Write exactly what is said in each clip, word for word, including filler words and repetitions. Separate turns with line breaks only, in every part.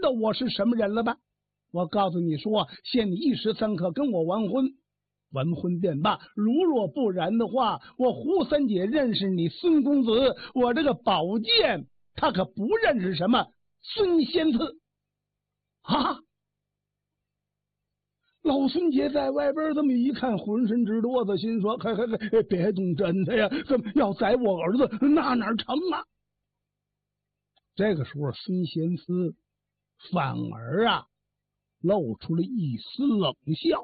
道我是什么人了吧？我告诉你说，限你一时三刻跟我完婚，完婚便罢，如若不然的话，我胡三姐认识你孙公子，我这个宝剑他可不认识什么孙仙次啊！老孙姐在外边这么一看，浑身直哆嗦，心说：“嘿嘿嘿，别动真的呀！怎么要宰我儿子，那哪成啊？”这个时候，孙贤思反而啊露出了一丝冷笑：“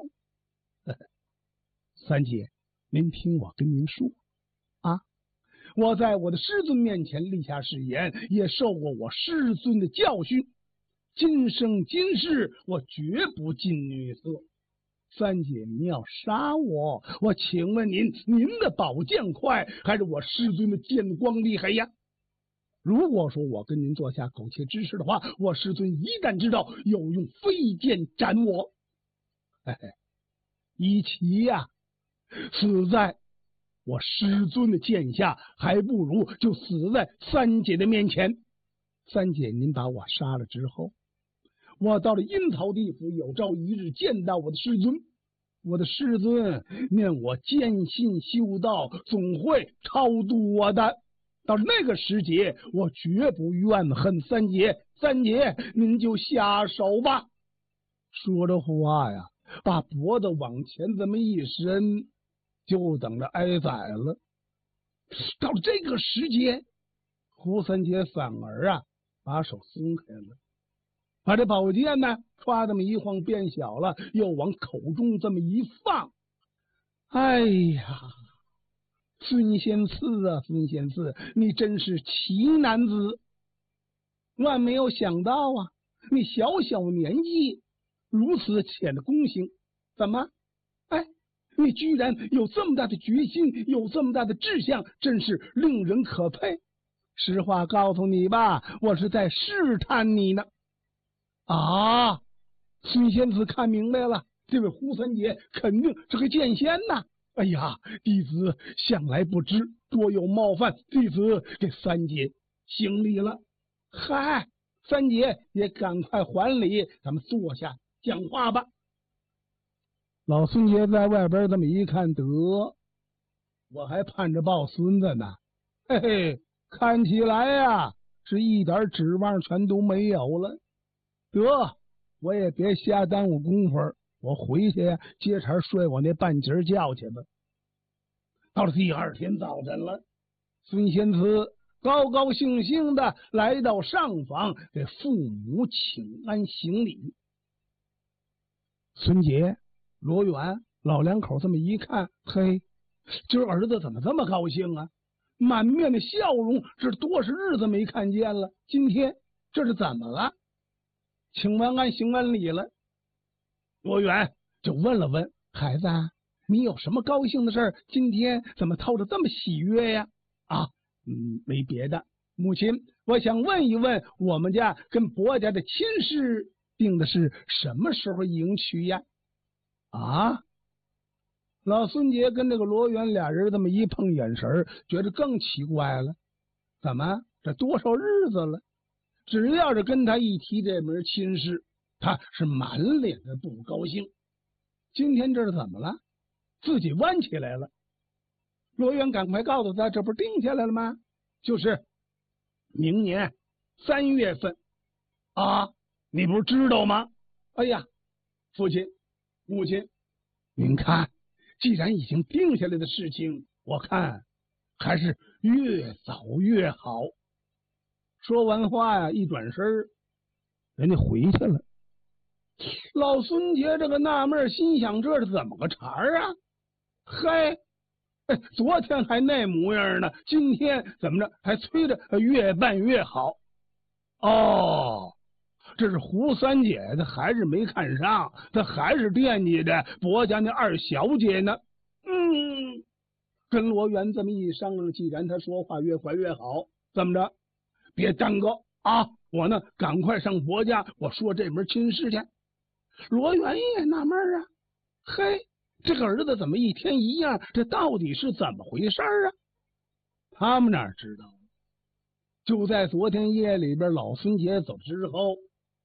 三姐，您听我跟您说啊，我在我的师尊面前立下誓言，也受过我师尊的教训，今生今世我绝不近女色。三姐，您要杀我，我请问您，您的宝剑快，还是我师尊的剑光厉害呀？如果说我跟您做下苟且之事的话，我师尊一旦知道，有用飞剑斩我，嘿嘿，与其呀死在我师尊的剑下，还不如就死在三姐的面前。三姐，您把我杀了之后，我到了阴曹地府，有朝一日见到我的师尊，我的师尊念我坚信修道，总会超度我的。到那个时节，我绝不怨恨三姐。三姐，您就下手吧。说着话呀，把脖子往前这么一伸，就等着挨宰了。到了这个时节，胡三姐反而啊把手松开了，把这宝剑呢歘这么一晃变小了，又往口中这么一放。哎呀，孙仙次啊，孙仙次，你真是奇男子！万没有想到啊，你小小年纪如此浅的功行，怎么？哎，你居然有这么大的决心，有这么大的志向，真是令人可佩。实话告诉你吧，我是在试探你呢。啊！孙仙子看明白了，这位胡三姐肯定是个剑仙呐。哎呀，弟子向来不知，多有冒犯，弟子给三姐行礼了。嗨，三姐也赶快还礼，咱们坐下讲话吧。老孙爷在外边这么一看，得，我还盼着抱孙子呢。嘿嘿，看起来呀、啊，是一点指望全都没有了。得，我也别瞎耽误功夫，我回去呀，接茬睡我那半截觉去吧。到了第二天早晨了，孙仙慈高高兴兴的来到上房，给父母请安行礼。孙杰、罗远老两口这么一看，嘿，今儿儿子怎么这么高兴啊？满面的笑容，这多少日子没看见了，今天这是怎么了？请完安行完礼了，罗远就问了问孩子，你有什么高兴的事儿？今天怎么透着这么喜悦呀？啊，嗯，没别的，母亲，我想问一问，我们家跟伯家的亲事定的是什么时候迎娶呀？啊，老孙杰跟这个罗元俩人这么一碰眼神，觉得更奇怪了。怎么这多少日子了，只要是跟他一提这门亲事，他是满脸的不高兴。今天这是怎么了？自己弯起来了。罗元赶快告诉他，这不是定下来了吗？就是明年三月份啊，你不是知道吗？哎呀，父亲母亲，您看，既然已经定下来的事情，我看还是越早越好。说完话呀，一转身人家回去了。老孙杰这个纳闷，心想这是怎么个茬儿啊？嗨，昨天还那模样呢，今天怎么着还催着越办越好？哦，这是胡三姐，她还是没看上，她还是惦记着伯家那二小姐呢。嗯，跟罗元这么一商量，既然他说话越快越好，怎么着？别耽搁啊！我呢，赶快上伯家，我说这门亲事去。罗元也纳闷啊，嘿，这个儿子怎么一天一样？这到底是怎么回事啊？他们哪知道？就在昨天夜里边，老孙杰走之后，